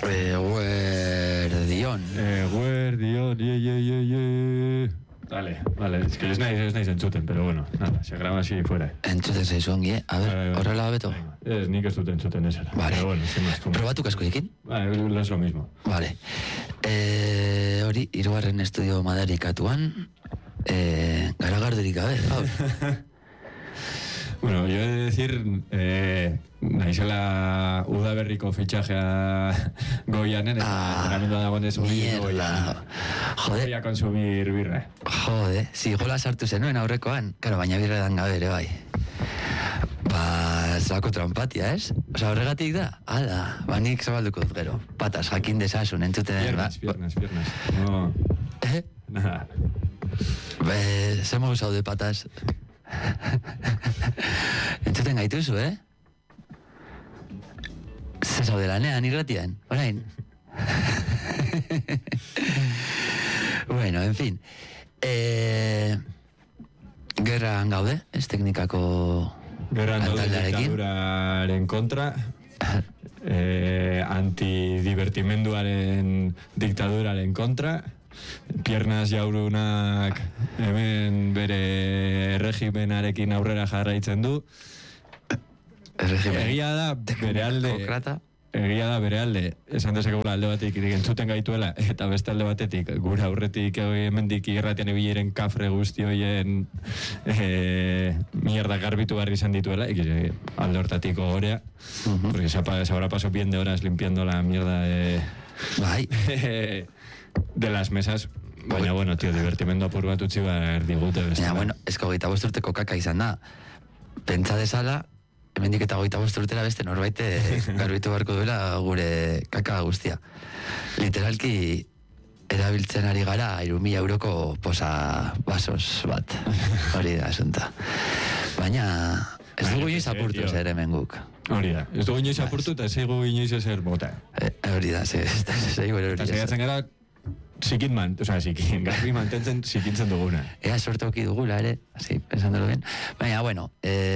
Eguerdion, Vale, es que es naiz entzuten, pero bueno, nada, se graba así fuera. entzuten zaizu ongi, a ver, horrela beto. Es nik ez dut entzuten esera. Vale, pero bueno, sin más. probatu kaskoekin? Es lo mismo. Vale, hori, hirugarren estudio madarikatuan, garagarderik gabe, gaur. Bueno, yo he de decir, naizela udaberriko fitxajea goianen, eta entrenamendua dagoenez voy a consumir birra. Jode, si gola sartu zenuen aurrekoan, claro, baina birra dan gabe ere bai. Ba, zelako trampatia, ez? Osa, horregatik da? Hala, ba, nik zabalduko dut gero. Patas, jakin dezasun, entzuten... Piernas. No... Nada. Zer mogu zaude, patas? Entzuten gaituzu, Zer zaude lanean irratian, orain? Bueno, en fin. Gerran gaude, ez teknikako... Gerran gaude diktaduraren kontra, antidibertimenduaren diktaduraren kontra, Piernas jaurunak hemen bere regimenarekin aurrera jarraitzen du. Egia da bere alde, esan dezakegula alde batetik entzuten gaituela, eta beste alde batetik gure aurretik hemendik irratian ebileren kafre guzti hoien mierda garbitu barri izan dituela, alde hortatik gogorea, porque se habrá pasado bien de horas limpiando la mierda de las mesas. Baina, bueno, tío, divertimendu apur bat utzi behar digute beste. Ja, bueno, ez que 25 urteko kaka izan da. Pentsa dezala, hemendik eta 25 urtera beste norbait garbitu beharko duela gure kaka guztia. Literalki erabiltzen ari gara 3.000 euroko posa basos bat. Hori da asunta. Baina ez dugu inoiz apurtu zer hemen guk. Hori da, ez dugu inoiz apurtu eta ez dugu inoiz ezer bota. Hori da, ez dugu hori. Eta segatzen gara garbi mantentzen zikintzen duguna. Ea sorte oki dugula ere, así, pensándolo bien. Baina, bueno,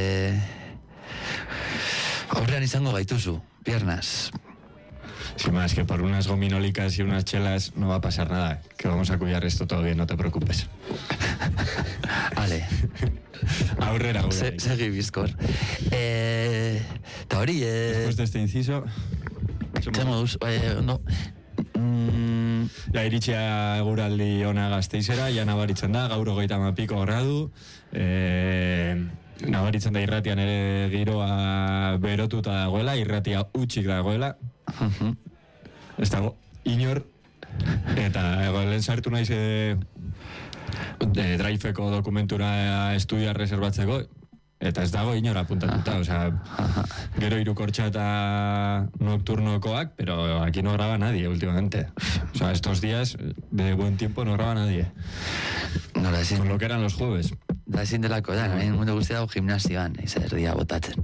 aurrean izango gaituzu, Piernas. Sin más, que por unas gominólicas y unas chelas no va a pasar nada, que vamos a cuidar esto todo bien, no te preocupes. Vale. Aurrera, gure. Segi bizkor. Eta hori, después de este inciso... Zemoduz, no... Ja, iritsia eguraldi ona Gasteizera, ja nabaritzen da, gaur 30 gradu, nabaritzen da irratian ere giroa berotuta dagoela, irratia utxik dagoela, ez dago inor, eta lehen sartu naiz Driveko dokumentura estudia reservatzeko, eta ez dago inor apuntatuta, gero irukortxa eta nocturnokoak, pero aquí no graba nadie últimamente. O sea, estos días de buen tiempo no graba nadie. Con lo que eran los jueves. Da ezin delako da, nahi mundu guztia dago gimnasioan, erdia botatzen.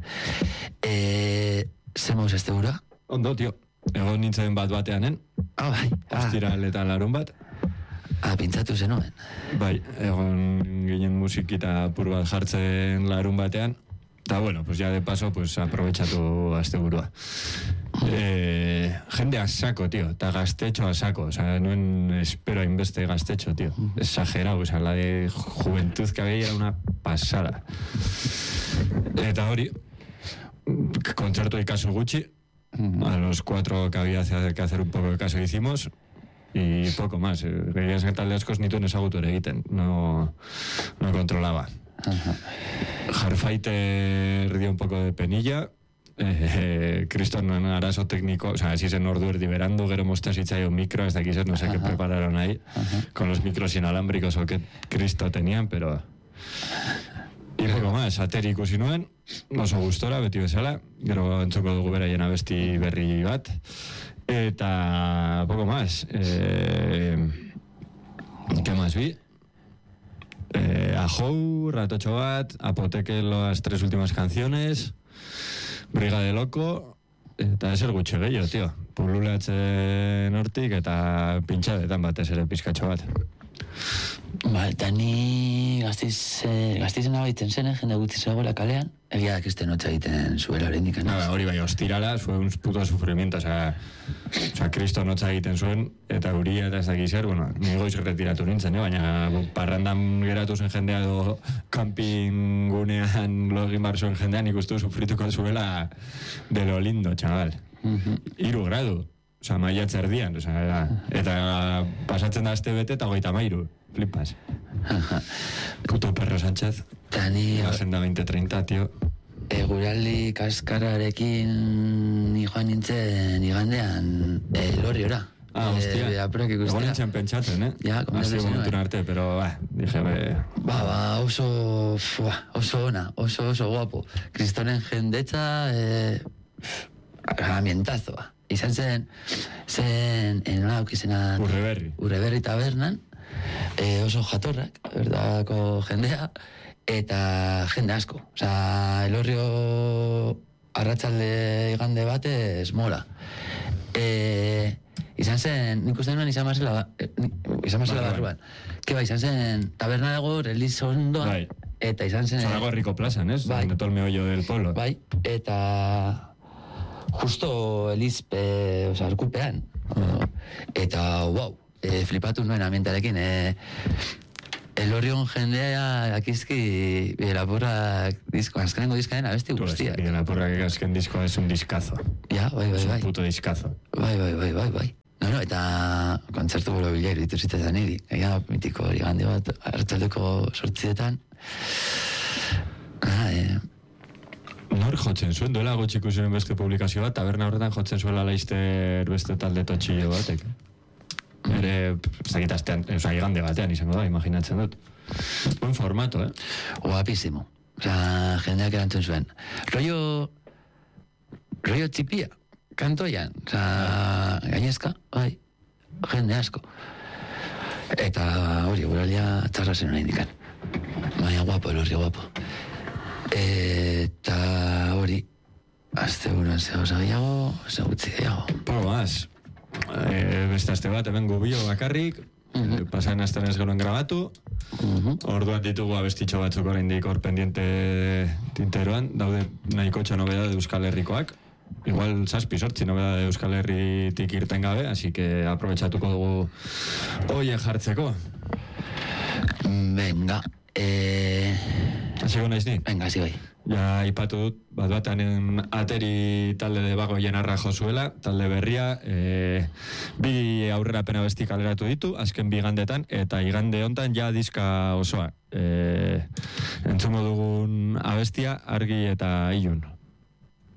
Zer mauz este gura? Ondo, tio. Egon nintzen bateanen. Bai. Ostiral eta larun bat. Pintzatu zenuen. Bai, egon ginen musikita apur bat jartzen larun batean. Eta bueno, pues ya de paso, pues aprovechatu asteburua. Jende a saco, tío. Eta gaztetxo a saco. O sea, no espero hainbeste gaztetxo, tío. Exagerado. O sea, la de juventud que había era una pasada. Eta hori, kontzertu ikaso gutxi. A los 4 que había que hacer un poco de caso hicimos. Y poco más. Veías que talde askoz nituen ezagutu ere egiten. No controlaba. Hardfighter dio un poco de penilla. Kriston arazo técnico, o sea, así se ordu erdi berandu, gero mostazitzaio micro, hasta aquí no sé qué prepararon ahí, con los micros inalámbricos o que Cristo tenían, pero... Y poco más, ateri ikusi nuen, oso gustora, beti bezala, gero entzuko dugu beraien abesti berri bat, eta poco más. ¿Qué más vi? Ajou, Ratotxo bat, Apoteque las 3 últimas canciones, Briga de Loco, eta eser gutxe gehiago, tío. Pululatzen hortik eta pintxadetan batez ere pizkatxo bat. Ba, eta ni gaztizena baitzen zen, jende gutxi zegoela kalean, egia da kristen hotza egiten zuela oraindik. Hori bai, ostirala, fue un puto sufrimiento, osea, kriston hotza egiten zuen, eta guria eta ez dakiz zer, bueno, ni goiz retiratu nintzen, baina parrandan geratu zen jendea edo camping gunean lo egin bar zuen jendean ikustu sufrituko zuela de lo lindo, chaval. 3 gradu. Osa, maiatz erdian, eta pasatzen da aste bete eta 33, flipas. Puto Perro Sánchez. Tani... Agenda 2030, tio. Guraldi kaskararekin ni joan nintzen igandean Elorriora. Hostia. Egon nintzen pentsatzen, Ja, hasi momentun arte, pero, dije, oso ona, oso guapo. Kristonen jendetza, ambientazoa. Izan zen nola aukizena... Urreberri tabernan, oso jatorrak, berdako jendea, eta jende asko. Osa, Elorrio arratsalde igande batez mola. Izan zen, nik uste nuen izan mazela barruan. Izan zen taberna dago, reliz ondoan, eta izan zen... Zonago herriko plazan, ez? Donde todo el meollo del pueblo. Bai, eta... Justo elizpe, arkupean. Eta, wow, flipatu nuen ambientarekin. Elorrion jendea dakizki Bidelaporrak azkenengo diskaen abesti guztiak. Bidelaporrak azken diskoa es un discazo. Ja, bai. Es un puto discazo. Bai. No, eta kontzertu bolo bilairu dituzitetan niri. Ega mitiko hori gande bat, hartzaldeko 8etan. Nor jotzen zuen, duela gutxi ikusiren beste publikazio bat, taberna horretan jotzen zuela Laizter beste talde totxillo batek. Ere, zakitaztean, igande batean izango da, imaginatzen dut. Buen formato, Guapísimo. Jendeak erantzun zuen. Rollo txipia, kantoian. Gainezka, bai, jende asko. Eta hori, guralia txarra zen orain dikan. Baina guapo, Elorrio guapo. Eta hori, azte buruan zegoza gehiago, zegutzi gehiago. Poco más. Beste azte bat, hemen gubio bakarrik, pasan azten ez geroen grabatu, orduan ditugu abestitxo batzuk oraindik hor pendiente tinteroan, daude nahikotxa nobeda de Euskal Herrikoak, igual 7-8 nobeda de Euskal Herritik irten gabe, así que aprobetxatuko dugu oie jartzeko. Venga, Hasiko naiz ni? Venga, hasi bai. Ja, ipatu dut, bat-batean ateri talde de Bago Jenarra jozuela, talde berria, 2 aurrerapena besti kaleratu ditu, azken 2 igandetan, eta igande hontan ja diska osoa. Entzumo dugun abestia, Argi eta Ilun.